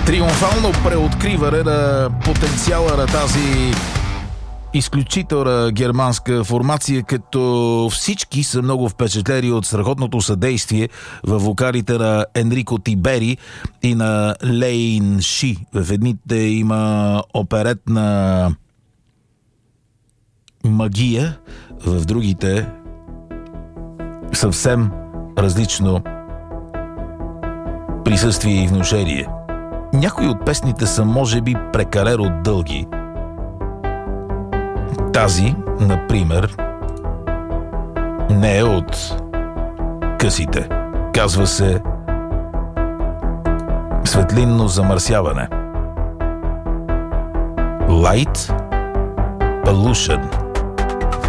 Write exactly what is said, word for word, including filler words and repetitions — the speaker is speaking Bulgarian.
Триумфално преоткриване на потенциала на тази изключителна германска формация, като всички са много впечатлени от страхотното съдействие във вокалите на Енрико Тибери и на Лейн Ши. В едните има оперетна магия, в другите съвсем различно присъствие и внушение. Някои от песните са може би прекалено дълги. Тази, например, не е от късите. Казва се Светлинно замърсяване. Light Pollution.